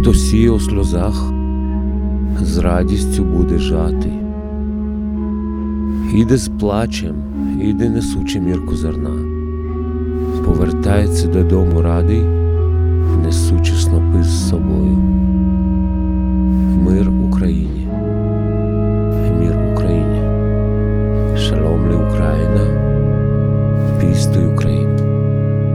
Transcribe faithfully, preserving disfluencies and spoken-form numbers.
Хто сіє у сльозах, з радістю буде жати. Іде з плачем, іде несучи мірку зерна. Повертається додому радий, несучи снопи з собою. Мир Україні!